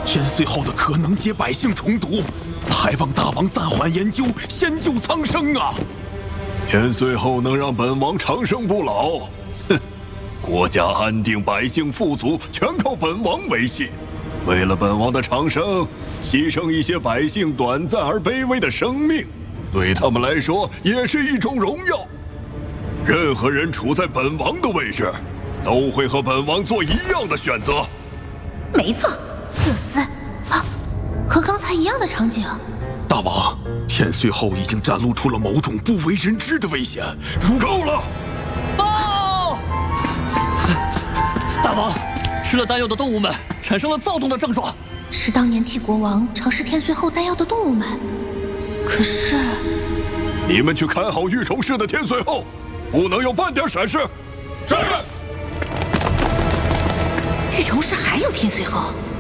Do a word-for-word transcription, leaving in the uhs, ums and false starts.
天岁后的可能解百姓虫毒，还望大王暂缓研究，先救苍生啊！ 天岁后能让本王长生不老？哼！国家安定，百姓富足，全靠本王维系。为了本王的长生，牺牲一些百姓短暂而卑微的生命，对他们来说也是一种荣耀。任何人处在本王的位置，都会和本王做一样的选择。 没错，自私啊，和刚才一样的场景。 大王，天岁后已经展露出了某种不为人知的危险。如够了！ 报！大王，吃了丹药的动物们产生了躁动的症状， 是当年替国王尝试天岁后丹药的动物们。可是， 你们去看好御虫室的天岁后，不能有半点闪失。 是。 御虫室还有天岁后，